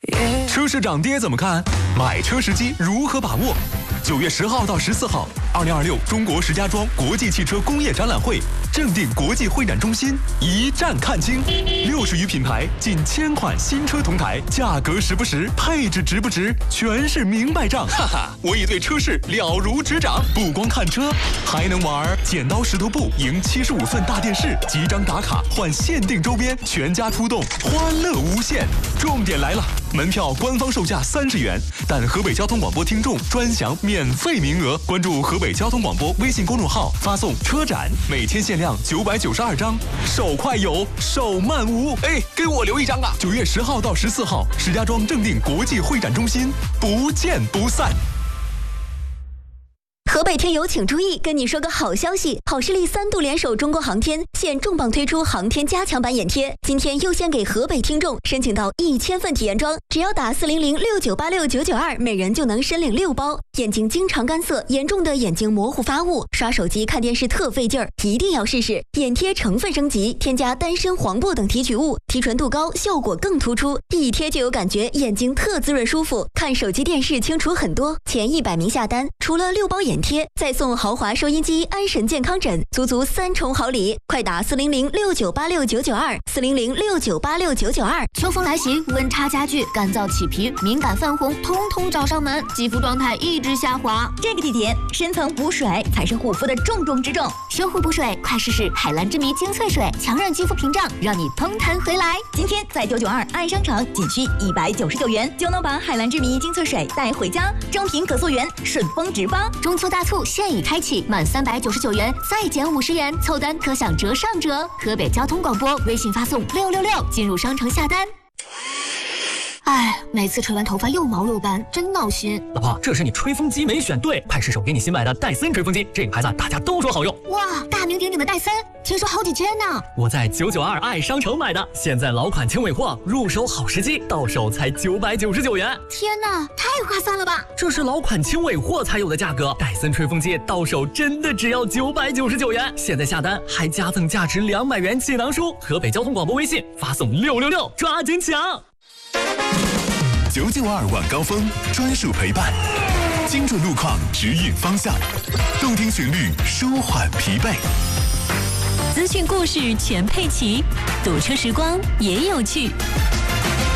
车市涨跌怎么看？买车时机如何把握？9月10号到14号，2026中国石家庄国际汽车工业展览会正定国际会展中心一站看清，60余品牌，近1000款新车同台，价格实不实，配置值不值，全是明白账。哈哈，我已对车市了如指掌，不光看车，还能玩剪刀石头布，赢75寸大电视，几张打卡换限定周边，全家出动，欢乐无限。重点来了，门票官方售价30元，但河北交通广播听众专享免费名额。关注河北交通广播微信公众号，发送车展，每天限量992张，手快有，手慢无。哎，给我留一张啊！9月10号到14号，石家庄正定国际会展中心，不见不散。 河北听友请注意，跟你说个好消息，好视力3度联手中国航天，现重磅推出航天加强版眼贴，今天优先给河北听众申请到1000份体验装，只要打40069869992，每人就能申领6包。眼睛经常干涩，严重的眼睛模糊发雾，刷手机看电视特费劲儿，一定要试试。眼贴成分升级，添加丹参、黄柏等提取物，提纯度高，效果更突出，一贴就有感觉，眼睛特滋润舒服，看手机电视清楚很多。前100名下单，除了6包眼贴，再送豪华收音机、安神健康枕，足3重好礼！快打400698699240069869992。 秋风来袭，温差加剧，干燥起皮，敏感泛红，通通找上门，肌肤状态一直下滑。 这个季节，深层补水才是护肤的重中之重。 修护补水，快试试海蓝之谜精粹水，强韧肌肤屏障，让你蓬弹回来。 今天在992爱商场仅需199元，就能把海蓝之谜精粹水带回家，正品可溯源，顺丰直发。 中秋大促现已开启，满399元再减50元，凑单可享折上折。河北交通广播微信发送666进入商城下单。哎，每次吹完头发又毛又斑，真闹心。 老婆，这是你吹风机没选对，快试手给你新买的戴森吹风机，这个牌子大家都说好用。 哇，大名鼎鼎的戴森，听说好几千呢。 我在992爱商城买的，现在老款轻尾货，入手好时机，到手才999元。 天哪，太划算了吧！ 这是老款轻尾货才有的价格，戴森吹风机到手真的只要999元。现在下单还加赠价值200元气囊书。河北交通广播微信发送666，抓紧抢 ！992晚高峰专属陪伴，精准路况指引方向，动听旋律舒缓疲惫， 资讯故事全配齐，堵车时光也有趣。